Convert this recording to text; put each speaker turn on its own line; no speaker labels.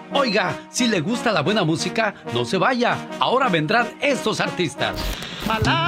Oiga, si le gusta la buena música, no se vaya. Ahora vendrán estos artistas.
Palabras